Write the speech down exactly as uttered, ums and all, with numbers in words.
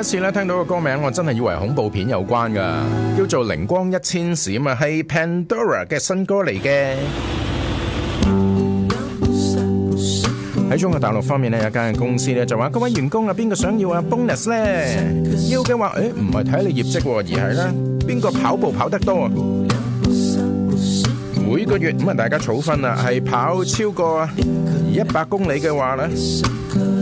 次咧聽到個歌名，我真係以為恐怖片有關噶，叫做《靈光一千閃》啊，係 Pandora 嘅新歌嚟嘅。喺中國大陸方面咧，有間公司咧就話各位員工啊，邊個想要啊 bonus 咧？要嘅話，誒唔係睇你業績，而係咧邊個跑步跑得多。每個月咁啊，大家儲分啊，係跑超過一百公里嘅話咧。